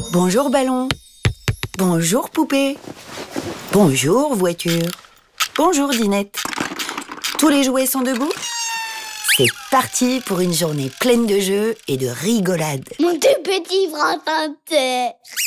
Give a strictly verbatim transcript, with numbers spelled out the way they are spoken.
Bonjour ballon. Bonjour poupée. Bonjour voiture. Bonjour dinette. Tous les jouets sont debout? C'est parti pour une journée pleine de jeux et de rigolade. Mon tout petit frère.